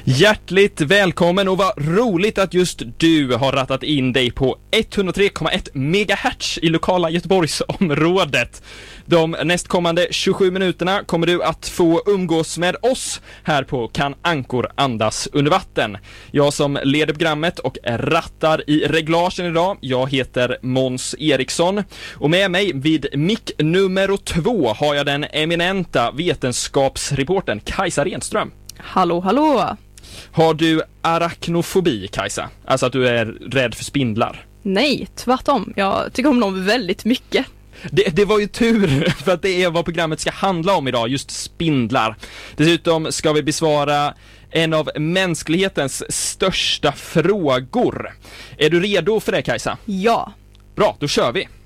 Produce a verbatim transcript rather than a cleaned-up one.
Hjärtligt välkommen och vad roligt att just du har rattat in dig på etthundratre komma ett megahertz i lokala Göteborgsområdet. De nästkommande tjugosju minuterna kommer du att få umgås med oss här på Kan Ankor andas under vatten. Jag som leder programmet och rattar i reglagen idag, jag heter Måns Eriksson. Och med mig vid mick nummer två har jag den eminenta vetenskapsreportern Kajsa Renström. Hallå, hallå! Har du arachnofobi, Kajsa? Alltså att du är rädd för spindlar? Nej, tvärtom. Jag tycker om dem väldigt mycket. Det, det var ju tur, för att det är vad programmet ska handla om idag, just spindlar. Dessutom ska vi besvara en av mänsklighetens största frågor. Är du redo för det, Kajsa? Ja. Bra, då kör vi!